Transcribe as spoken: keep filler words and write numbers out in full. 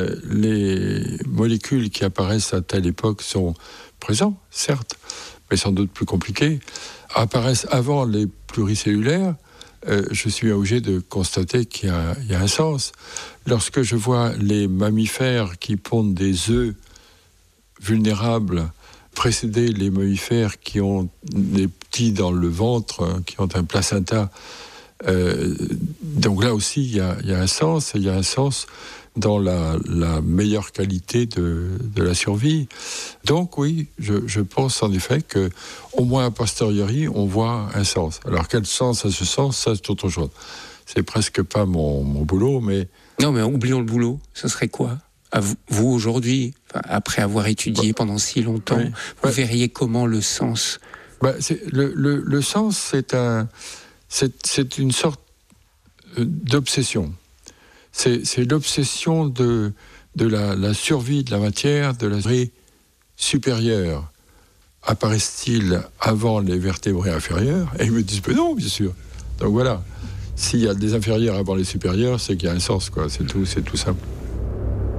Les molécules qui apparaissent à telle époque sont présentes, certes, mais sans doute plus compliquées, apparaissent avant les pluricellulaires. Euh, je suis obligé de constater qu'il y a, il y a un sens. Lorsque je vois les mammifères qui pondent des œufs vulnérables précéder les mammifères qui ont des petits dans le ventre, qui ont un placenta, euh, donc là aussi il y a, il y a un sens, il y a un sens dans la, la meilleure qualité de, de la survie. Donc oui, je, je pense en effet que, au moins a posteriori, on voit un sens. Alors quel sens a ce sens, ça c'est autre chose. C'est presque pas mon, mon boulot, mais... Non, mais oublions le boulot, ce serait quoi ? À vous, vous aujourd'hui, après avoir étudié bah, pendant si longtemps, oui. vous bah, verriez comment le sens... Bah, c'est, le, le, le sens, c'est, un, c'est, c'est une sorte d'obsession. C'est, c'est l'obsession de, de la, la survie de la matière, de la vie supérieure. Apparaissent-ils avant les vertébrés inférieurs ? Et ils me disent, mais non, bien sûr. Donc voilà, s'il y a des inférieurs avant les supérieurs, c'est qu'il y a un sens, quoi. C'est tout, c'est tout simple.